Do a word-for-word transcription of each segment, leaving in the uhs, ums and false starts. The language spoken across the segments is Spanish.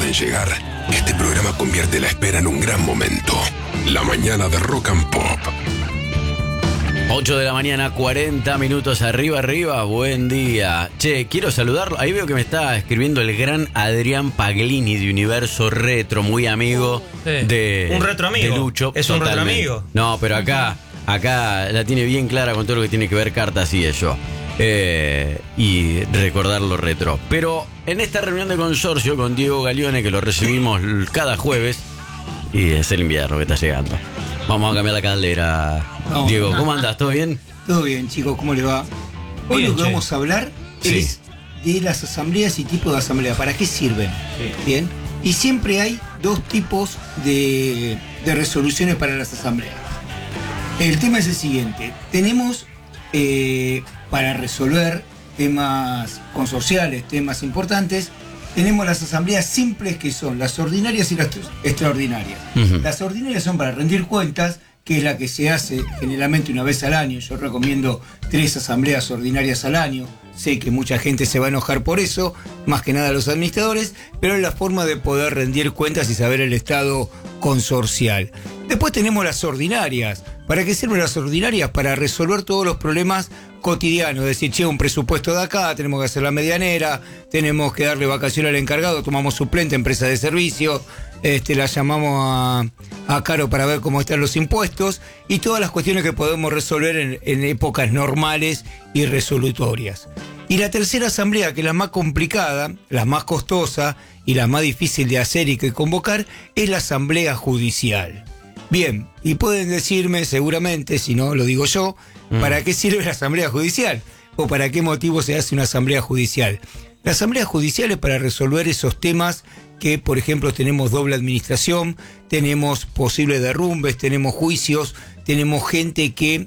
tarda en llegar, este programa convierte la espera en un gran momento. La mañana de Rock and Pop. ocho de la mañana, cuarenta minutos, arriba, arriba, buen día. Che, quiero saludarlo. Ahí veo que me está escribiendo el gran Adrián Paglini de Universo Retro, muy amigo Sí. de, Un retro amigo. de Lucho. Es un retro Totalmente. amigo. No, pero acá, acá la tiene bien clara con todo lo que tiene que ver cartas y eso. Eh, y recordar lo retro. Pero en esta reunión de consorcio con Diego Galione, que lo recibimos cada jueves, y es el invierno que está llegando. Vamos a cambiar la caldera. No. Diego, ¿cómo andás? ¿Todo bien? Todo bien, chicos, ¿cómo le va? Hoy Bien, lo que che. vamos a hablar Sí. es de las asambleas y tipos de asamblea. ¿Para qué sirven? Sí. Bien. Y siempre hay dos tipos de, de resoluciones para las asambleas. El tema es el siguiente. Tenemos, eh, para resolver temas consorciales, temas importantes, tenemos las asambleas simples, que son las ordinarias y las extraordinarias. Ujú. Las ordinarias son para rendir cuentas, que es la que se hace generalmente una vez al año. Yo recomiendo tres asambleas ordinarias al año. Sé que mucha gente se va a enojar por eso, más que nada los administradores, pero es la forma de poder rendir cuentas y saber el estado consorcial. Después tenemos las ordinarias. ¿Para qué sirven las ordinarias? Para resolver todos los problemas cotidianos. Es decir, che, un presupuesto de acá, tenemos que hacer la medianera, tenemos que darle vacaciones al encargado, tomamos suplente, empresa de servicio, este, la llamamos a, a Caro para ver cómo están los impuestos y todas las cuestiones que podemos resolver en, en épocas normales y resolutorias. Y la tercera asamblea, que es la más complicada, la más costosa y la más difícil de hacer y que convocar, es la asamblea judicial. Bien, y pueden decirme seguramente, si no lo digo yo, ¿para qué sirve la asamblea judicial? ¿O para qué motivo se hace una asamblea judicial? La asamblea judicial es para resolver esos temas que, por ejemplo, tenemos doble administración, tenemos posibles derrumbes, tenemos juicios, tenemos gente que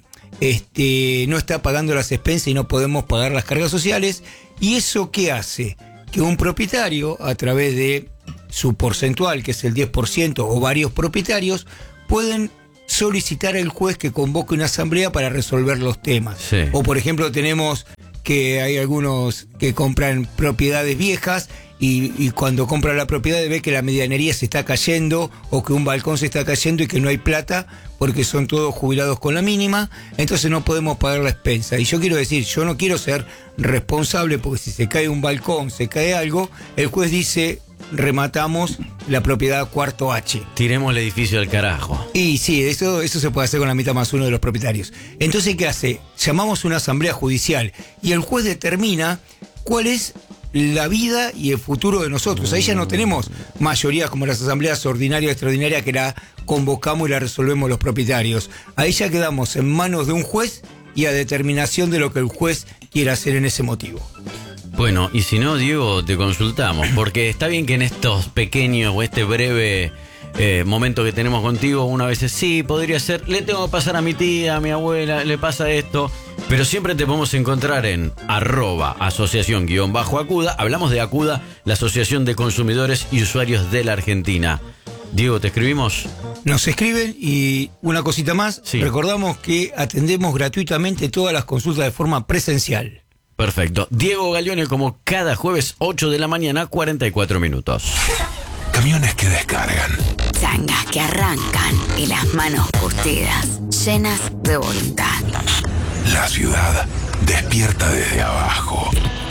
este, no está pagando las expensas y no podemos pagar las cargas sociales. ¿Y eso qué hace? Que un propietario, a través de su porcentual, que es el diez por ciento, o varios propietarios, pueden solicitar al juez que convoque una asamblea para resolver los temas. Sí. O por ejemplo tenemos que hay algunos que compran propiedades viejas y, y cuando compran la propiedad ve que la medianería se está cayendo o que un balcón se está cayendo y que no hay plata porque son todos jubilados con la mínima, entonces no podemos pagar la expensa. Y yo quiero decir, yo no quiero ser responsable porque si se cae un balcón, se cae algo, el juez dice, rematamos la propiedad cuarto H. Tiremos el edificio al carajo. Y sí, eso, eso se puede hacer con la mitad más uno de los propietarios. Entonces, ¿qué hace? Llamamos una asamblea judicial y el juez determina cuál es la vida y el futuro de nosotros. Ahí ya no tenemos mayoría como las asambleas ordinarias y extraordinarias que la convocamos y la resolvemos los propietarios. Ahí ya quedamos en manos de un juez y a determinación de lo que el juez quiera hacer en ese motivo. Bueno, y si no, Diego, te consultamos, porque está bien que en estos pequeños o este breve eh, momento que tenemos contigo, una vez sí, podría ser, le tengo que pasar a mi tía, a mi abuela, le pasa esto, pero siempre te podemos encontrar en arroba asociación guión bajo acuda. Hablamos de Acuda, la Asociación de Consumidores y Usuarios de la Argentina. Diego, ¿te escribimos? Nos escriben y una cosita más, Sí. Recordamos que atendemos gratuitamente todas las consultas de forma presencial. Perfecto. Diego Galione, como cada jueves, ocho de la mañana, cuarenta y cuatro minutos. Camiones que descargan. Changas que arrancan y las manos curtidas, llenas de voluntad. La ciudad despierta desde abajo.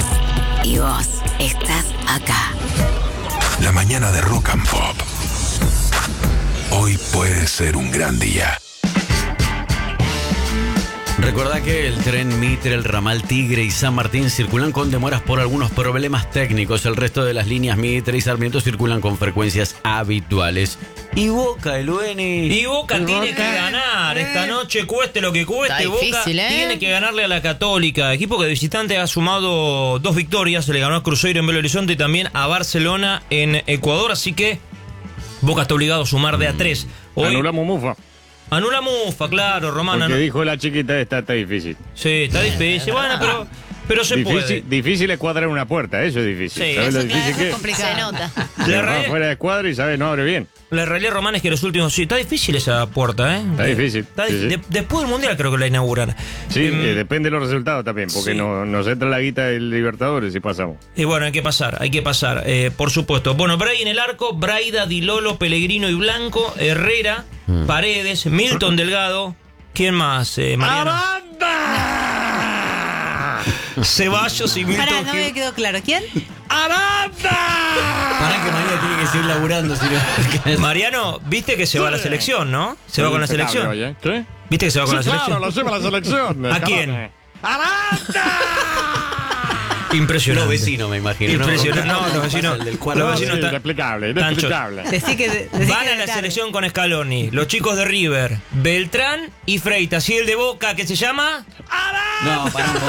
Y vos estás acá. La mañana de Rock and Pop. Hoy puede ser un gran día. Recordá que el tren Mitre, el ramal Tigre y San Martín circulan con demoras por algunos problemas técnicos. El resto de las líneas Mitre y Sarmiento circulan con frecuencias habituales. Y Boca, el Beni. Y Boca ¿Y tiene Boca? que ganar esta noche, cueste lo que cueste. Está Boca difícil, ¿eh? tiene que ganarle a la Católica, equipo que de visitante ha sumado dos victorias. Se le ganó a Cruzeiro en Belo Horizonte y también a Barcelona en Ecuador. Así que Boca está obligado a sumar de a tres. Hoy Anulamos Mufa. anula Mufa, claro, Román. Porque anu- dijo la chiquita esta está difícil. Sí, está difícil. Bueno, pero pero se difícil, puede. Difícil es cuadrar una puerta, eso es difícil. Sí, ¿Sabes eso lo difícil que es? Se nota. La Se va realidad, fuera de cuadro y sabes, no abre bien. la realidad romana es que los últimos... Sí, está difícil esa puerta, ¿eh? Está difícil, Está sí, dif- sí. de- después del Mundial creo que la inauguran. Sí, Em, eh, depende de los resultados también, porque sí. no, nos entra la guita del Libertadores y pasamos. Y bueno, hay que pasar, hay que pasar, eh, por supuesto. Bueno, Bray en el arco, Braida, Di Lolo, Pellegrino y Blanco, Herrera, Mm. Paredes, Milton Delgado. ¿Quién más, eh, Mariano? Ceballos y Milton Pará, no me Gil- quedó claro. ¿Quién? Pará que María tiene que seguir laburando. Si no... Mariano, viste que se va a la selección, ¿no? Se va con la selección. Oye, ¿qué? ¿Viste que se va con Sí, la claro, selección? lo lleva a la selección. ¿A quién? ¡Aranda! Impresionante. Los vecinos, me imagino. Impresionante. No, los vecinos. El cuadro. Los vecinos Sí, están- inexplicable, están inexplicable. Decí que, decí Van que a la claro. selección con Scaloni, los chicos de River, Beltrán y Freitas. Y el de Boca, que se llama... No, pará un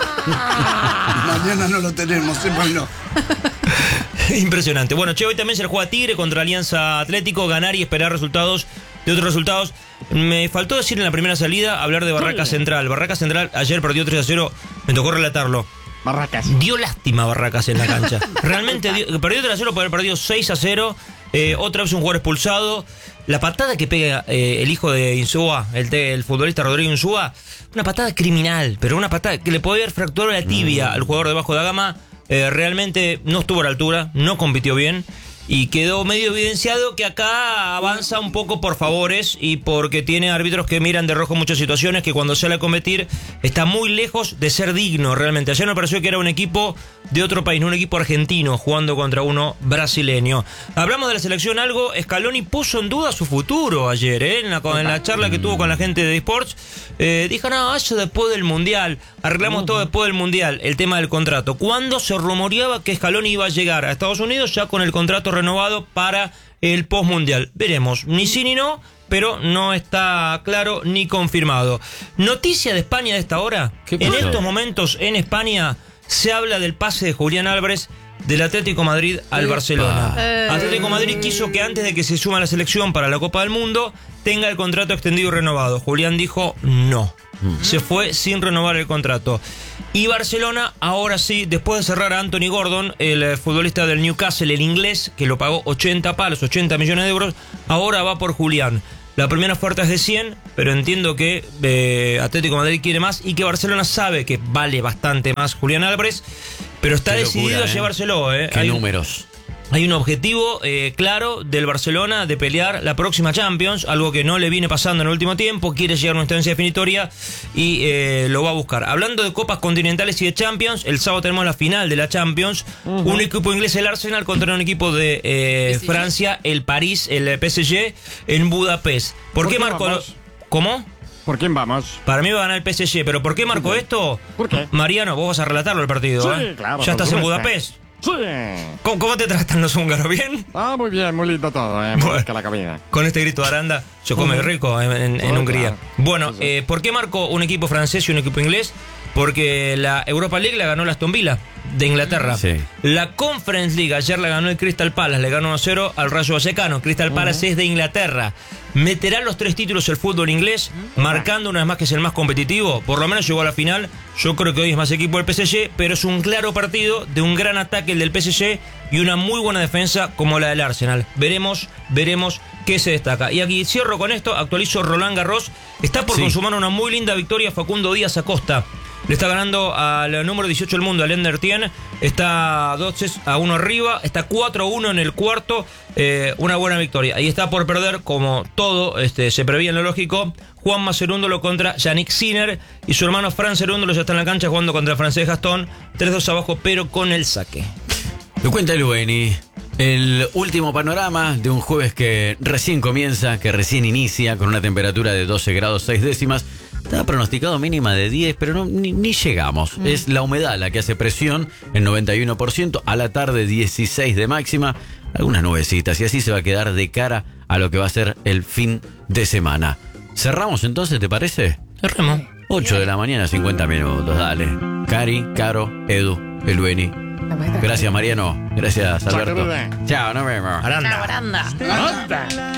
poco. Mañana no lo tenemos, sépanlo. Impresionante. Bueno, che, hoy también se le juega Tigre contra Alianza Atlético, ganar y esperar resultados de otros resultados. Me faltó decir en la primera salida, hablar de Barraca Central. Barraca Central ayer perdió tres a cero, me tocó relatarlo. Barracas. Dio lástima Barracas en la cancha. Realmente dio- perdió tres a cero por haber perdido seis a cero. Eh, otra vez un jugador expulsado. La patada que pega eh, el hijo de Insúa, el, te- el futbolista Rodrigo Insúa, una patada criminal, pero una patada que le podía haber fracturado la tibia al jugador de bajo de la gama. Eh, realmente no estuvo a la altura, no compitió bien. Y quedó medio evidenciado que acá avanza un poco por favores y porque tiene árbitros que miran de rojo muchas situaciones, que cuando sale a competir está muy lejos de ser digno realmente. Ayer me pareció que era un equipo de otro país, no un equipo argentino jugando contra uno brasileño. Hablamos de la selección algo, Scaloni puso en duda su futuro ayer, ¿eh? en, la, en la charla que tuvo con la gente de eSports. Eh, dijo, no, eso después del Mundial, arreglamos todo después del Mundial, el tema del contrato. Cuando se rumoreaba que Scaloni iba a llegar a Estados Unidos ya con el contrato renovado para el postmundial. Veremos, ni sí ni no, pero no está claro ni confirmado. Noticia de España de esta hora. ¿Qué En pasó? estos momentos en España se habla del pase de Julián Álvarez del Atlético Madrid al Epa. Barcelona. Eh. Atlético Madrid quiso que antes de que se suma a la selección para la Copa del Mundo tenga el contrato extendido y renovado. Julián dijo no. Se fue sin renovar el contrato. Y Barcelona, ahora sí, después de cerrar a Anthony Gordon, el eh, futbolista del Newcastle, el inglés, que lo pagó ochenta palos, ochenta millones de euros, ahora va por Julián. La primera oferta es de cien, pero entiendo que eh, Atlético de Madrid quiere más y que Barcelona sabe que vale bastante más Julián Álvarez, pero está Qué decidido locura, a ¿eh? llevárselo. Eh. Qué Hay un- números. hay un objetivo eh, claro del Barcelona de pelear la próxima Champions, algo que no le viene pasando en el último tiempo, quiere llegar a una instancia definitoria y eh, lo va a buscar. Hablando de copas continentales y de Champions, el sábado tenemos la final de la Champions, un equipo inglés, el Arsenal, contra un equipo de eh, Francia, el París, el P S G, en Budapest. ¿Por, ¿Por qué qué marcó? vamos? ¿Cómo? ¿Por quién vamos? Para mí va a ganar el P S G, pero ¿por qué marcó esto? ¿Por qué? Mariano, vos vas a relatarlo el partido, Sí, ¿eh? claro, Ya estás por en supuesto. Budapest. Sí. ¿Cómo, cómo te tratan los húngaros? ¿Bien? Ah, muy bien, muy lindo todo, eh. Muy Bueno. rica la comida. Con este grito de Aranda, se come rico en, en- en Oh, Hungría. claro. Bueno, Sí, sí. eh, ¿por qué marcó un equipo francés y un equipo inglés? Porque la Europa League la ganó la Aston Villa de Inglaterra. Sí. La Conference League ayer la ganó el Crystal Palace, le ganó uno a cero al Rayo Vallecano. Crystal Palace es de Inglaterra. ¿Meterá los tres títulos el fútbol inglés, marcando una vez más que es el más competitivo? Por lo menos llegó a la final. Yo creo que hoy es más equipo del P S G, pero es un claro partido de un gran ataque el del P S G y una muy buena defensa como la del Arsenal. Veremos, veremos qué se destaca. Y aquí cierro con esto, actualizo Roland Garros. Está por Sí. consumar una muy linda victoria Facundo Díaz Acosta. Le está ganando al número dieciocho del mundo, al Ender Tien. Está dos a uno arriba. Está cuatro a uno en el cuarto. Eh, una buena victoria. Ahí está por perder, como todo este, se preveía en lo lógico, Juanma Cerúndolo contra Yannick Sinner. Y su hermano Fran Cerúndolo ya está en la cancha jugando contra el francés Gastón. tres dos abajo, pero con el saque. Lo cuenta el Bueni. El último panorama de un jueves que recién comienza, que recién inicia, con una temperatura de doce grados seis décimas. Estaba pronosticado mínima de diez, pero no, ni, ni llegamos. Mm. Es la humedad la que hace presión, el noventa y uno por ciento. A la tarde dieciséis de máxima, algunas nubecitas. Y así se va a quedar de cara a lo que va a ser el fin de semana. ¿Cerramos entonces, te parece? Cerremos. ocho de la mañana, cincuenta minutos, dale. Cari, Caro, Edu, el Bueni. Gracias, Mariano. Gracias, Alberto. Chao, Chao, nos vemos. Aranda. Aranda. Anda.